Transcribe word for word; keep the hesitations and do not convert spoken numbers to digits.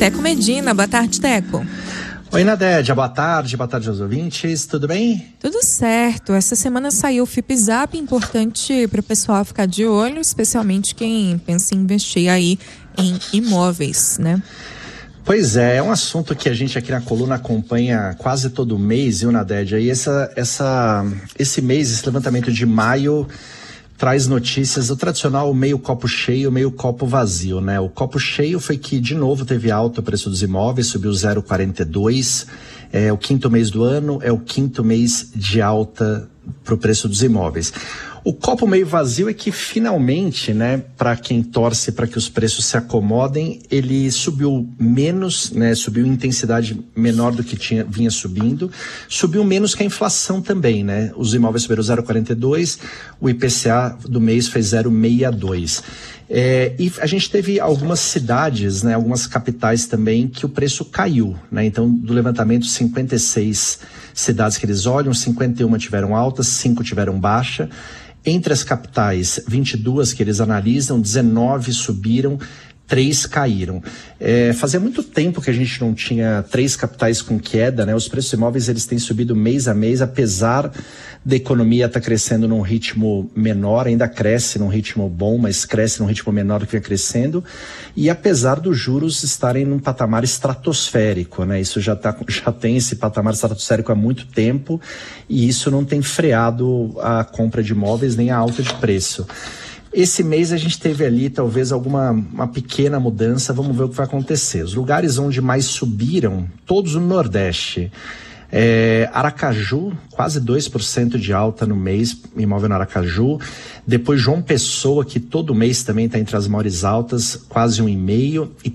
Teco Medina. Boa tarde, Teco. Oi, Nadédia, boa tarde, boa tarde aos ouvintes, tudo bem? Tudo certo. Essa semana saiu o FIPZAP, importante para o pessoal ficar de olho, especialmente quem pensa em investir aí em imóveis, né? Pois é, é um assunto que a gente aqui na coluna acompanha quase todo mês, viu, Nadédia? E essa, essa, esse mês, esse levantamento de maio, traz notícias, o tradicional meio copo cheio, meio copo vazio, né? O copo cheio foi que, de novo, teve alta o preço dos imóveis, subiu zero vírgula quarenta e dois, é o quinto mês do ano, é o quinto mês de alta para o preço dos imóveis. O copo meio vazio é que finalmente, né, para quem torce para que os preços se acomodem, ele subiu menos, né, subiu em intensidade menor do que tinha, vinha subindo, subiu menos que a inflação também, né? Os imóveis subiram zero vírgula quarenta e dois, o I P C A do mês foi zero vírgula sessenta e dois. É, e a gente teve algumas cidades, né, algumas capitais também, que o preço caiu, né? Então, do levantamento, cinquenta e seis cidades que eles olham, cinquenta e uma tiveram alta, cinco tiveram baixa. Entre as capitais, vinte e duas que eles analisam, dezenove subiram, três caíram. É, fazia muito tempo que a gente não tinha três capitais com queda, né? Os preços imóveis eles têm subido mês a mês, apesar da economia estar tá crescendo num ritmo menor, ainda cresce num ritmo bom, mas cresce num ritmo menor do que vinha crescendo, e apesar dos juros estarem num patamar estratosférico, né? Isso já, tá, já tem esse patamar estratosférico há muito tempo, e isso não tem freado a compra de imóveis nem a alta de preço. Esse mês a gente teve ali talvez alguma uma pequena mudança, vamos ver o que vai acontecer. Os lugares onde mais subiram, todos no Nordeste. É, Aracaju, quase dois por cento de alta no mês, imóvel no Aracaju. Depois João Pessoa, que todo mês também está entre as maiores altas, quase um vírgula cinco por cento.